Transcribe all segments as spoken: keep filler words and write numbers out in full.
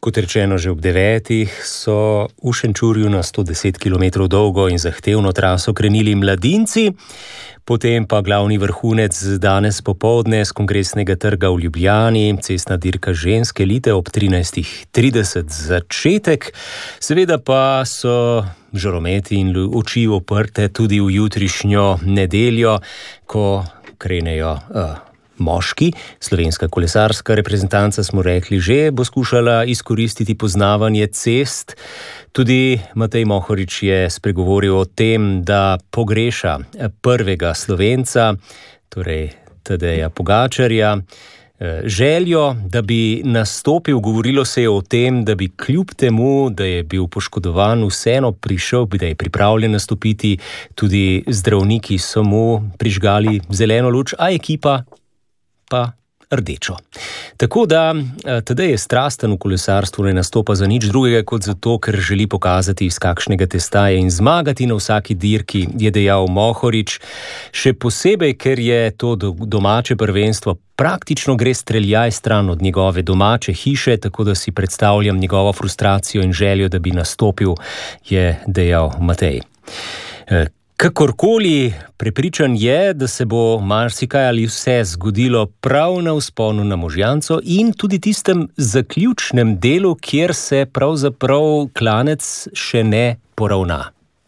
Kot rečeno, že ob devetih so v Šenčurju na sto deset kilometrov dolgo in zahtevno traso krenili mladinci, potem pa glavni vrhunec danes popoldne z Kongresnega trga v Ljubljani, cestna dirka ženske elite ob trinajstih trideset začetek. Seveda pa so žarometi in oči oprte tudi v jutrišnjo nedeljo, ko krenejo uh, moški. Slovenska kolesarska reprezentanca, smo rekli že, bo skušala izkoristiti poznavanje cest. Tudi Matej Mohorič je spregovoril o tem, da pogreša prvega Slovenca, torej Tadeja Pogačarja, željo, da bi nastopil. Govorilo se je o tem, da bi kljub temu, da je bil poškodovan, vseeno prišel, da je pripravljen nastopiti. Tudi zdravniki so mu prižgali zeleno luč, a ekipa pa rdečo. Tako da Tadej je strasten v kolesarstvu, ne nastopa za nič drugega kot zato, ker želi pokazati, iz kakšnega testa je in zmagati na vsaki dirki, je dejal Mohorič. Še posebej, ker je to domače prvenstvo, praktično gre streljaj stran od njegove domače hiše, tako da si predstavljam njegovo frustracijo in željo, da bi nastopil, je dejal Matej. Kakorkoli, prepričan je, da se bo marsikaj ali vse zgodilo prav na vzponu na Možjanco in tudi tistem zaključnem delu, kjer se pravzaprav klanec še ne poravna.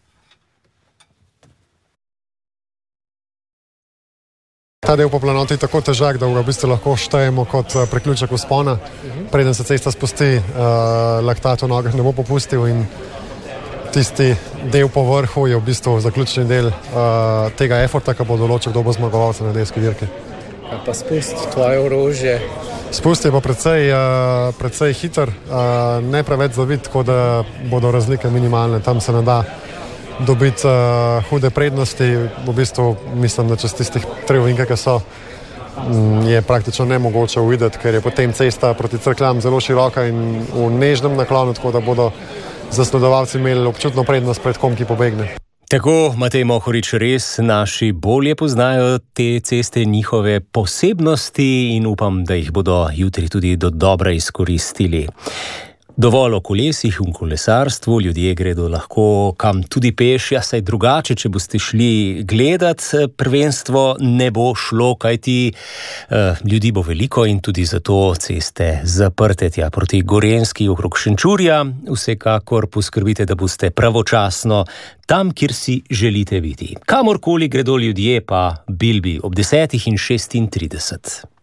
Ta del po planoti je tako težak, da ga v bistvu lahko štejemo kot priključek vzpona. Preden se cesta spusti, uh, laktat v nogah ne bo popustil in tisti del po vrhu je v bistvu zaključni del uh, tega eforta, ki bo določil, kdo bo zmagovalec na nedeljski dirki. Pa spust tvoje orožje? Spust je pa precej, uh, precej hiter, uh, ne preveč zavit, tako da bodo razlike minimalne. Tam se ne da dobiti uh, hude prednosti. V bistvu mislim, da čez tistih tri ovinke, ki so, um, je praktično nemogoče uvideti, ker je potem cesta proti Cerkljam zelo široka in v nežnem naklonu, tako da bodo zasledovalci imeli občutno prednost pred kom, ki pobegne. Tako, Matej Mohorič, res naši bolje poznajo te ceste, njihove posebnosti in upam, da jih bodo jutri tudi do dobra izkoristili. Dovolj o kolesih in kolesarstvu, ljudje gredo lahko kam tudi peš, ja, saj drugače, če boste šli gledat prvenstvo, ne bo šlo, kajti uh, ljudi bo veliko in tudi zato ceste zaprte tja proti Gorenjski okrog Šenčurja. Vsekakor poskrbite, da boste pravočasno tam, kjer si želite biti. Kamorkoli gredo ljudje, pa Bilbi ob desetih in šestintrideset.